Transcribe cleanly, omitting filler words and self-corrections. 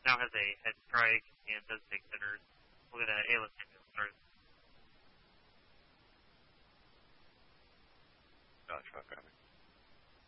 now has a head strike and does take sitters. We'll get an A-list ambulance started. Gotcha, okay.